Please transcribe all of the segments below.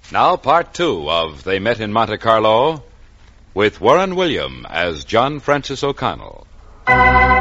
Now part 2 of They Met in Monte Carlo with Warren William as John Francis O'Connell. When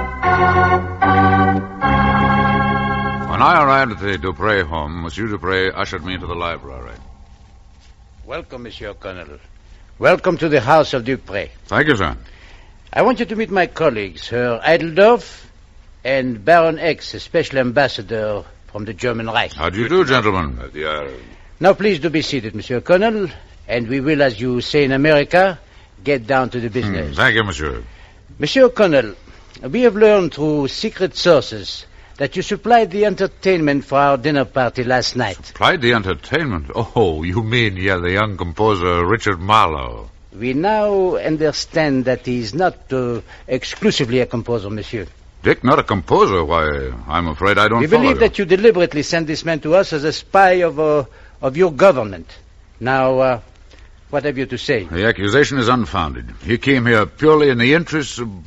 I arrived at the Dupre home, Monsieur Dupre ushered me into the library. Welcome, Monsieur O'Connell. Welcome to the house of Dupre. Thank you, sir. I want you to meet my colleagues, Herr Eideldorf and Baron X, a special ambassador from the German Reich. How do you do, gentlemen? Now, please do be seated, Monsieur O'Connell, and we will, as you say in America, get down to the business. Thank you, monsieur. Monsieur O'Connell, we have learned through secret sources that you supplied the entertainment for our dinner party last night. Supplied the entertainment? Oh, you mean, the young composer Richard Marlowe. We now understand that he's not exclusively a composer, monsieur. Dick, not a composer? Why, I'm afraid I don't We follow believe you. that you deliberately sent this man to us as a spy of your government. Now, what have you to say? The accusation is unfounded. He came here purely in the interests of...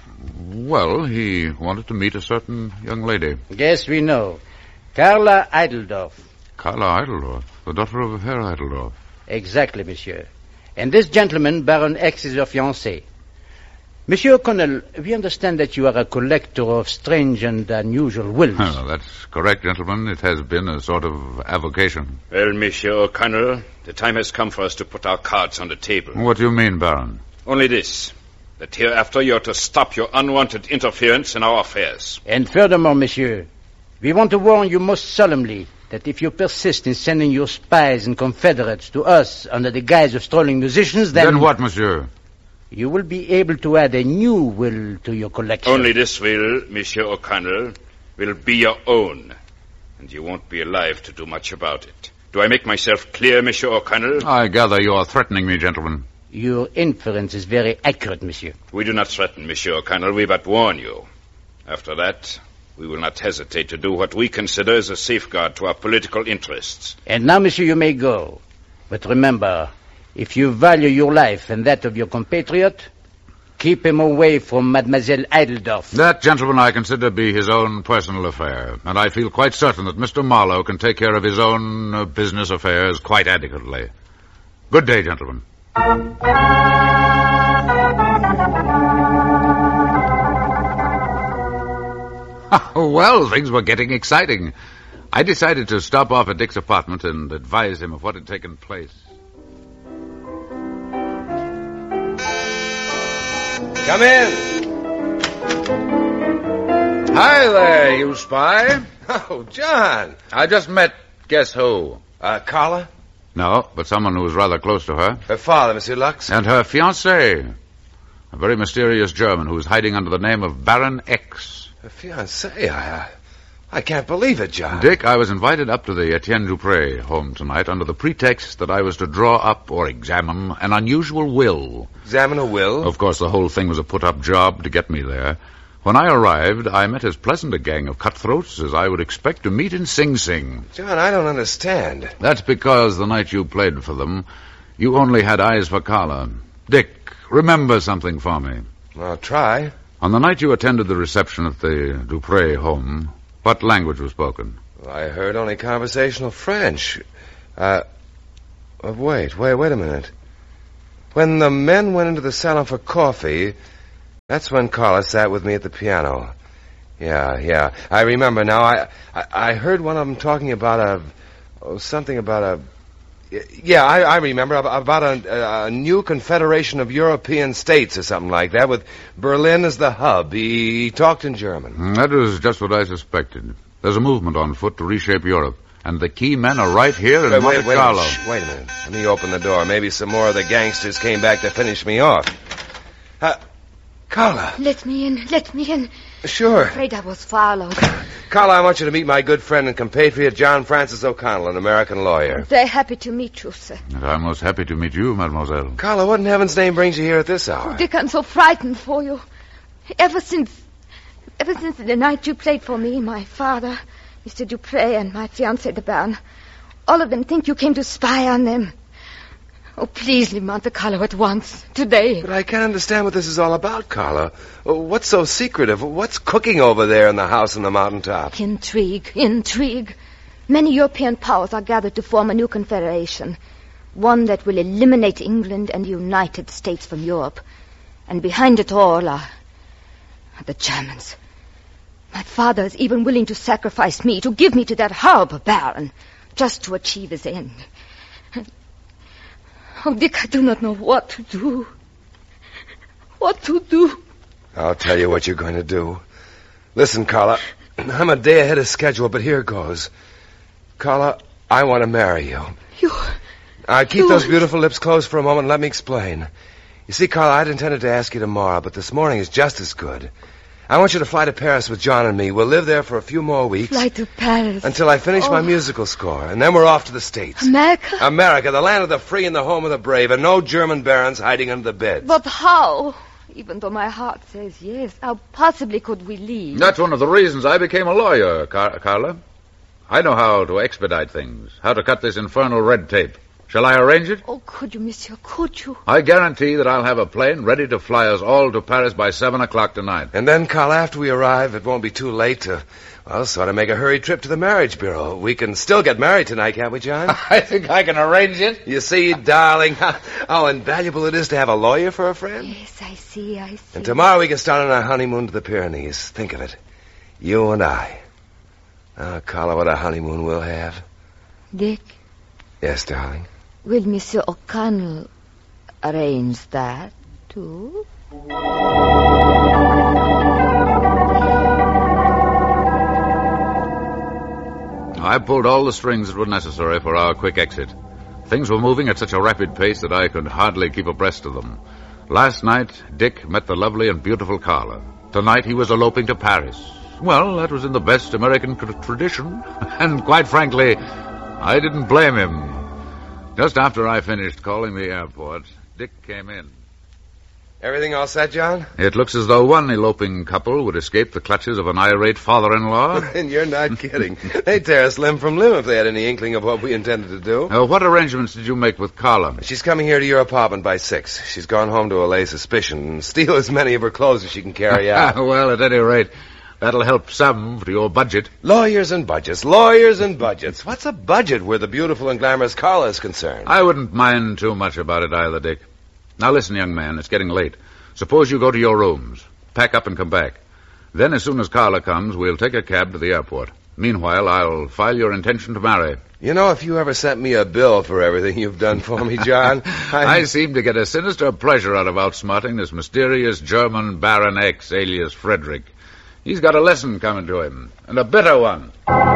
Well, he wanted to meet a certain young lady. Yes, we know. Carla Eideldorf. Carla Eideldorf, the daughter of Herr Eideldorf. Exactly, monsieur. And this gentleman, Baron X, is your fiancé. Monsieur O'Connell, we understand that you are a collector of strange and unusual wills. Oh, that's correct, gentlemen. It has been a sort of avocation. Well, Monsieur O'Connell, the time has come for us to put our cards on the table. What do you mean, Baron? Only this, that hereafter you're to stop your unwanted interference in our affairs. And furthermore, monsieur, we want to warn you most solemnly that if you persist in sending your spies and confederates to us under the guise of strolling musicians, then... Then what, monsieur? You will be able to add a new will to your collection. Only this will, Monsieur O'Connell, will be your own, and you won't be alive to do much about it. Do I make myself clear, Monsieur O'Connell? I gather you are threatening me, gentlemen. Your inference is very accurate, monsieur. We do not threaten, Monsieur O'Connell. We but warn you. After that, we will not hesitate to do what we consider as a safeguard to our political interests. And now, monsieur, you may go. But remember, if you value your life and that of your compatriot, keep him away from Mademoiselle Eideldorf. That, gentleman, I consider to be his own personal affair, and I feel quite certain that Mr. Marlowe can take care of his own business affairs quite adequately. Good day, gentlemen. Well, things were getting exciting. I decided to stop off at Dick's apartment and advise him of what had taken place. Come in. Hi there, you spy. Oh, John. I just met, guess who? Carla? No, but someone who was rather close to her. Her father, Monsieur Lux. And her fiancé. A very mysterious German who is hiding under the name of Baron X. Her fiancé? I can't believe it, John. Dick, I was invited up to the Etienne Dupre home tonight under the pretext that I was to draw up or examine an unusual will. Examine a will? Of course, the whole thing was a put-up job to get me there. When I arrived, I met as pleasant a gang of cutthroats as I would expect to meet in Sing Sing. John, I don't understand. That's because the night you played for them, you only had eyes for Carla. Dick, remember something for me. I'll try. On the night you attended the reception at the Dupre home, what language was spoken? Well, I heard only conversational French. Wait a minute. When the men went into the salon for coffee, that's when Carla sat with me at the piano. Yeah. I remember now. I heard one of them talking about something about a... Yeah, I remember about a new confederation of European states or something like that, with Berlin as the hub. He talked in German. That is just what I suspected. There's a movement on foot to reshape Europe, and the key men are right here in Monte Carlo. Wait a minute. Let me open the door. Maybe some more of the gangsters came back to finish me off. Carla. Let me in. Sure. I'm afraid I was followed. Carla, I want you to meet my good friend and compatriot, John Francis O'Connell, an American lawyer. Very happy to meet you, sir. And I'm most happy to meet you, mademoiselle. Carla, what in heaven's name brings you here at this hour? Oh, Dick, I'm so frightened for you. Ever since the night you played for me, my father, Mr. Dupre, and my fiancé, the Baron, all of them think you came to spy on them. Oh, please leave Monte Carlo at once, today. But I can't understand what this is all about, Carla. What's so secretive? What's cooking over there in the house on the mountaintop? Intrigue. Many European powers are gathered to form a new confederation. One that will eliminate England and the United States from Europe. And behind it all are the Germans. My father is even willing to sacrifice me, to give me to that horrible Baron, just to achieve his end. Oh, Dick, I do not know what to do. What to do? I'll tell you what you're going to do. Listen, Carla, I'm a day ahead of schedule, but here goes. Carla, I want to marry you. You... Keep those beautiful lips closed for a moment and let me explain. You see, Carla, I'd intended to ask you tomorrow, but this morning is just as good. I want you to fly to Paris with John and me. We'll live there for a few more weeks. Fly to Paris? Until I finish my musical score, and then we're off to the States. America? America, the land of the free and the home of the brave, and no German barons hiding under the beds. But how? Even though my heart says yes, how possibly could we leave? That's one of the reasons I became a lawyer, Carla. I know how to expedite things, how to cut this infernal red tape. Shall I arrange it? Oh, could you, monsieur, could you? I guarantee that I'll have a plane ready to fly us all to Paris by 7 o'clock tonight. And then, Carl, after we arrive, it won't be too late to, sort of make a hurried trip to the marriage bureau. We can still get married tonight, can't we, John? I think I can arrange it. You see, darling, how invaluable it is to have a lawyer for a friend. Yes, I see. And tomorrow we can start on our honeymoon to the Pyrenees. Think of it. You and I. Oh, Carla, what a honeymoon we'll have. Dick? Yes, darling? Will Monsieur O'Connell arrange that, too? I pulled all the strings that were necessary for our quick exit. Things were moving at such a rapid pace that I could hardly keep abreast of them. Last night, Dick met the lovely and beautiful Carla. Tonight, he was eloping to Paris. Well, that was in the best American tradition. And quite frankly, I didn't blame him. Just after I finished calling the airport, Dick came in. Everything all set, John? It looks as though one eloping couple would escape the clutches of an irate father-in-law. And you're not kidding. They'd tear us limb from limb if they had any inkling of what we intended to do. What arrangements did you make with Carla? She's coming here to your apartment by 6. She's gone home to allay suspicion and steal as many of her clothes as she can carry out. Well, at any rate, that'll help some to your budget. Lawyers and budgets, lawyers and budgets. What's a budget where the beautiful and glamorous Carla is concerned? I wouldn't mind too much about it either, Dick. Now listen, young man, it's getting late. Suppose you go to your rooms, pack up and come back. Then as soon as Carla comes, we'll take a cab to the airport. Meanwhile, I'll file your intention to marry. You know, if you ever sent me a bill for everything you've done for me, John, I seem to get a sinister pleasure out of outsmarting this mysterious German Baron X, alias Frederick. He's got a lesson coming to him, and a bitter one.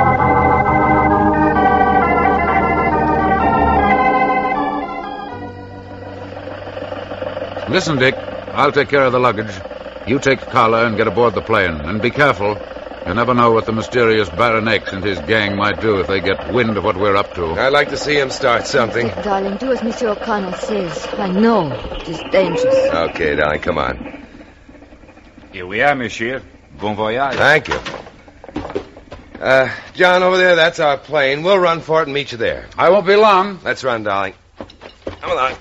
Listen, Dick, I'll take care of the luggage. You take Carla and get aboard the plane, and be careful. You never know what the mysterious Baron X and his gang might do if they get wind of what we're up to. I'd like to see him start something. Dick, darling, do as Monsieur O'Connell says. I know it is dangerous. Okay, darling, come on. Here we are, monsieur. Bon voyage. Thank you. John, over there, that's our plane. We'll run for it and meet you there. I won't be long. Let's run, darling. Come along.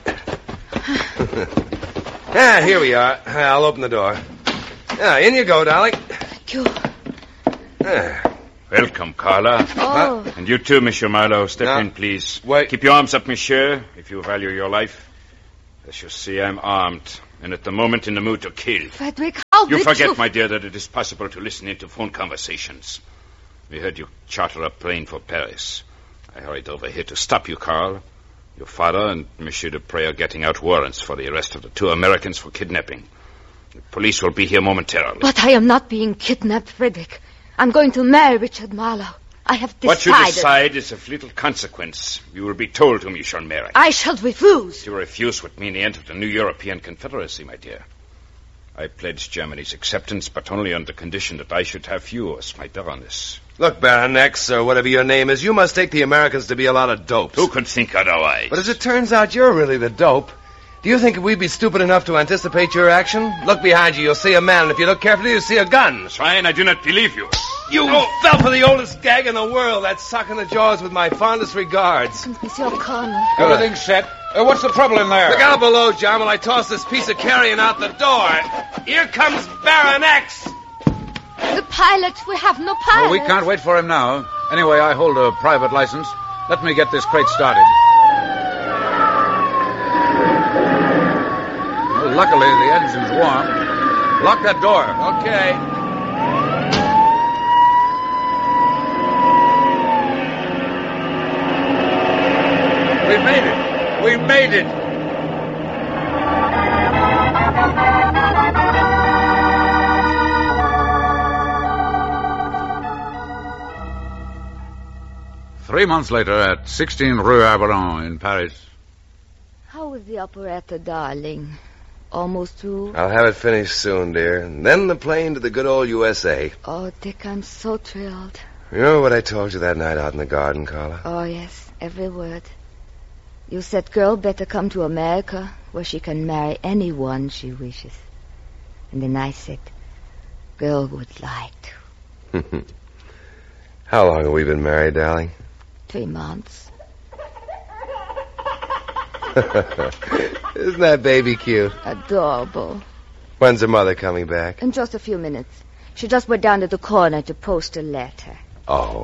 Here we are. I'll open the door. In you go, darling. Thank you. Welcome, Carla. Oh. And you too, Monsieur Marlowe. Step in, please. Wait. Keep your arms up, monsieur, if you value your life. As you see, I'm armed, and at the moment in the mood to kill. Frederick, how You did forget, my dear, that it is possible to listen into phone conversations. We heard you charter a plane for Paris. I hurried over here to stop you, Carl. Your father and Monsieur Dupré are getting out warrants for the arrest of the 2 Americans for kidnapping. The police will be here momentarily. But I am not being kidnapped, Frederick. I'm going to marry Richard Marlowe. I have decided. What you decide is of little consequence. You will be told whom you shall marry. I shall refuse. To refuse would mean the end of the new European Confederacy, my dear. I pledged Germany's acceptance, but only on the condition that I should have you as my Baroness. Look, Baron X, or whatever your name is, you must take the Americans to be a lot of dopes. Who could think otherwise? But as it turns out, you're really the dope. Do you think we'd be stupid enough to anticipate your action? Look behind you, you'll see a man, and if you look carefully, you'll see a gun. Fine, I do not believe you. You fell for the oldest gag in the world. That sock in the jaws with my fondest regards. Monsieur O'Connell. Everything's set. What's the trouble in there? Look out below, John, while I toss this piece of carrion out the door. Here comes Baron X. The pilot. We have no pilot. Well, we can't wait for him now. Anyway, I hold a private license. Let me get this crate started. luckily, the engine's warm. Lock that door. Okay. We made it. We made it. Three months later, at 16 Rue Arbaron in Paris. How was the operetta, darling? Almost through? I'll have it finished soon, dear. And then the plane to the good old USA. Oh, Dick, I'm so thrilled. Remember what I told you that night out in the garden, Carla? Oh, yes, every word. You said girl better come to America, where she can marry anyone she wishes. And then I said, girl would like to. How long have we been married, darling? 3 months. Isn't that baby cute? Adorable. When's her mother coming back? In just a few minutes. She just went down to the corner to post a letter. Oh.